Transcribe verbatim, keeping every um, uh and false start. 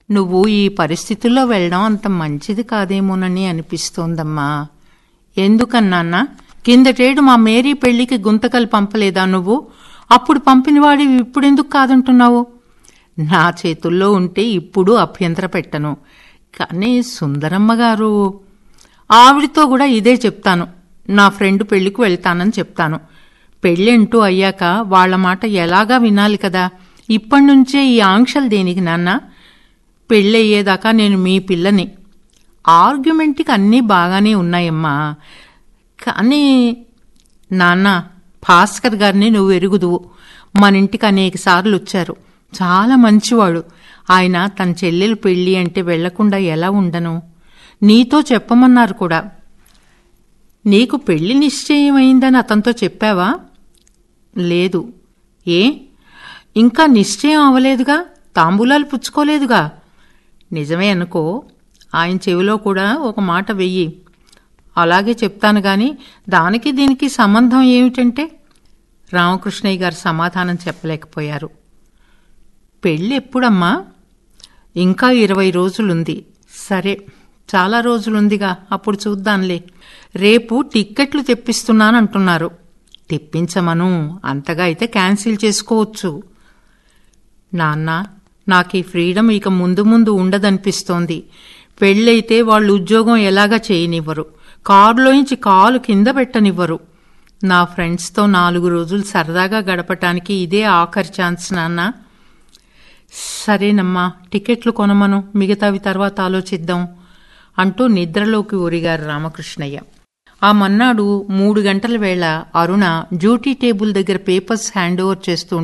నువ్వు ఈ పరిస్థితుల్లో వెళ్ళడం అంత మంచిది కాదేమోనని అనిపిస్తోందమ్మా. ఎందుకన్నాన్నా? కిందటేడు మా మేరీ పెళ్లికి గుంతకలు పంపలేదా నువ్వు? అప్పుడు పంపినవాడి ఇప్పుడెందుకు కాదంటున్నావు? నా చేతుల్లో ఉంటే ఇప్పుడు అభ్యంతర పెట్టను. కానీ సుందరమ్మ గారు, ఆవిడితో కూడా ఇదే చెప్తాను. నా ఫ్రెండ్ పెళ్లికి వెళ్తానని చెప్తాను. పెళ్ళంటూ అయ్యాక వాళ్ల మాట ఎలాగా వినాలి కదా. ఇప్పటినుంచే ఈ ఆంక్షలు దేనికి నాన్న? పెళ్ళయ్యేదాకా నేను మీ పిల్లని. ఆర్గ్యుమెంట్కి అన్నీ బాగానే ఉన్నాయమ్మా. కానీ నాన్న, భాస్కర్ గారిని నువ్వు ఎరుగుదువు. మన ఇంటికి అనేక సార్లు వచ్చారు. చాలా మంచివాడు. ఆయన తన చెల్లెలు పెళ్ళి అంటే వెళ్లకుండా ఎలా ఉండను? నీతో చెప్పమన్నారు కూడా. నీకు పెళ్లి నిశ్చయమైందని అతనితో చెప్పావా? లేదు. ఏ? ఇంకా నిశ్చయం అవలేదుగా, తాంబూలాలు పుచ్చుకోలేదుగా. నిజమే అనుకో. ఆయన చెవిలో కూడా ఒక మాట వెయ్యి. అలాగే చెప్తాను గాని దానికి దీనికి సంబంధం ఏమిటంటే? రామకృష్ణయ్య గారు సమాధానం చెప్పలేకపోయారు. పెళ్ళి ఎప్పుడమ్మా? ఇంకా ఇరవై రోజులుంది. సరే, చాలా రోజులుందిగా, అప్పుడు చూద్దాంలే. రేపు టిక్కెట్లు తెప్పిస్తున్నానంటున్నారు. తెప్పించమను. అంతగా అయితే క్యాన్సిల్ చేసుకోవచ్చు. నాన్న, నాకు ఈ ఫ్రీడమ్ ఇక ముందు ముందు ఉండదనిపిస్తోంది. పెళ్ళైతే వాళ్ళు ఉద్యోగం ఎలాగా చేయనివ్వరు. కారులోంచి కాలు కింద పెట్టనివ్వరు. నా ఫ్రెండ్స్తో నాలుగు రోజులు సరదాగా గడపటానికి ఇదే ఆఖరి ఛాన్స్ నాన్న. సరేనమ్మా, టికెట్లు కొనమను, మిగతావి తర్వాత ఆలోచిద్దాం అంటూ నిద్రలోకి ఒరిగారు రామకృష్ణయ్య. ఆ మన్నాడు మూడు గంటల వేళ అరుణ డ్యూటీ టేబుల్ దగ్గర పేపర్స్ హ్యాండ్ ఓవర్ చేస్తూ